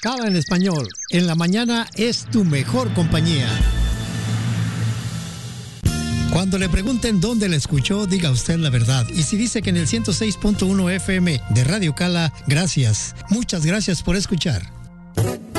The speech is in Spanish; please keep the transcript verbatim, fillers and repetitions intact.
Cala en español, en la mañana es tu mejor compañía. Cuando le pregunten dónde la escuchó, diga usted la verdad. Y si dice que en el ciento seis punto uno F M de Radio Cala, gracias. Muchas gracias por escuchar.